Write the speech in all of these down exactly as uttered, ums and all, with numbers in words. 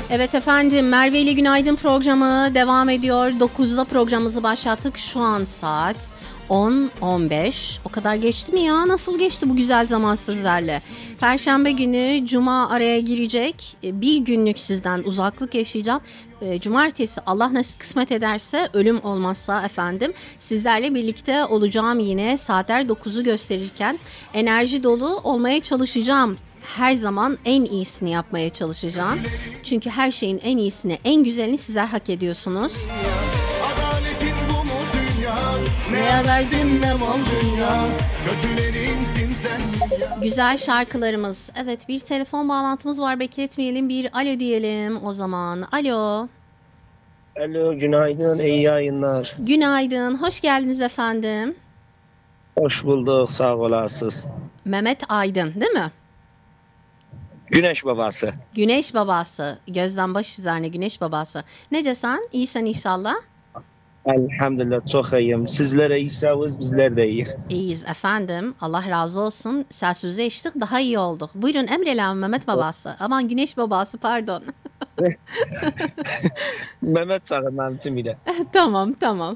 Evet efendim, Merve ile Günaydın programı devam ediyor. dokuzda programımızı başlattık. Şu an saat on on beş. O kadar geçti mi ya? Nasıl geçti bu güzel zaman sizlerle? Perşembe günü Cuma araya girecek. Bir günlük sizden uzaklık yaşayacağım. Cumartesi Allah nasip kısmet ederse, ölüm olmazsa efendim, sizlerle birlikte olacağım yine. Saatler dokuzu gösterirken enerji dolu olmaya çalışacağım. Her zaman en iyisini yapmaya çalışacağım. Çünkü her şeyin en iyisini, en güzelini sizler hak ediyorsunuz. Adaletin bu mu dünya? Ne verdin ne mal Dünya kötülerinsin sen ya. Güzel şarkılarımız. Evet, bir telefon bağlantımız var, bekletmeyelim. Bir alo diyelim o zaman. Alo. Alo, günaydın, iyi yayınlar. Günaydın, hoş geldiniz efendim. Hoş bulduk, sağ olasınız. Mehmet Aydın değil mi? Güneş babası. Güneş babası. Gözden baş üzerine güneş babası. Necesen? İyisin inşallah. Elhamdülillah, çok iyiyim. Sizlere iyisiniz, bizler de iyiyiz. İyiyiz efendim. Allah razı olsun. Sözünüze içtik, daha iyi olduk. Buyurun emreleyin Mehmet babası. Aman güneş babası, pardon. Mehmet Sarı'nın ile. Tamam tamam.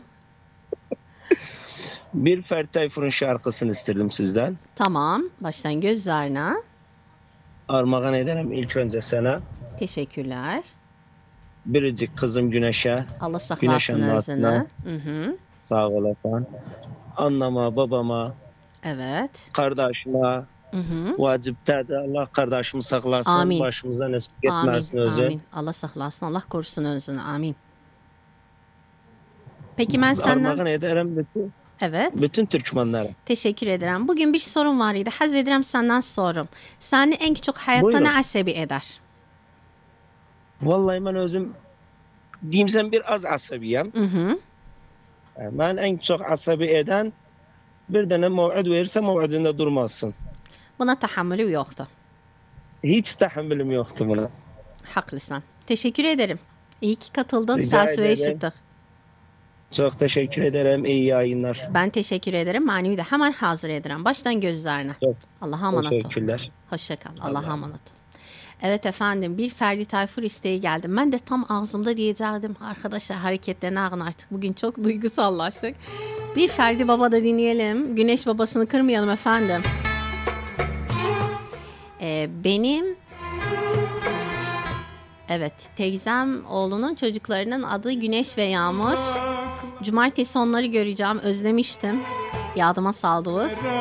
Bir Ferdi Tayfur'un şarkısını istedim sizden. Tamam. Baştan gözlerine. Armağan ederim ilk önce sana. Teşekkürler. Biricik kızım Güneş'e. Allah Güneş saklasın özünü. anlatına. Hı hı. Sağ olasın. Annama, babama, Evet. kardeşime, Hı hı. vaciptedir. Allah kardeşimi saklasın. Amin. Başımızdan eksik Amin. etmesin özü. Amin. Allah saklasın. Allah korusun özünü. Amin. Peki ben senden... Armağan ederim bütün, Evet. bütün Türkmenlere. Teşekkür ederim. Bugün bir sorum var idi. Haz ederim senden sorum. Seni en çok hayatta Buyurun. ne asabi eder? Vallahi ben özüm diyeyim sen biraz asabiyim. Hı hı. Ben en çok asabi eden bir tane mev'id verirse mev'idinde durmazsın. Buna tahammülü yoktu. Hiç tahammülüm yoktu buna. Haklısın. Teşekkür ederim. İyi ki katıldın. Rica Ses ve ederim. eşittik. Çok teşekkür ederim. İyi yayınlar. Ben teşekkür ederim. Manevi de hemen hazır ederim. Baştan gözlerine. Çok Allah'a emanet ol. teşekkürler. Hoşça kal. Allah'a Allah'a emanet ol. Evet efendim, bir Ferdi Tayfur isteği geldi. Ben de tam ağzımda diyecektim. Arkadaşlar hareketlerine ağın artık. Bugün çok duygusallaştık. Bir Ferdi Baba da dinleyelim. Güneş babasını kırmayalım efendim. Ee, benim evet teyzem oğlunun çocuklarının adı Güneş ve Yağmur. Cumartesi onları göreceğim. Özlemiştim. Yardıma saldınız.